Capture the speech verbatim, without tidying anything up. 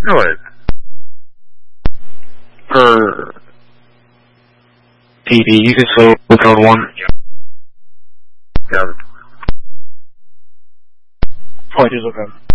No, it. For P D, you can slow code one. Got it. Point is okay.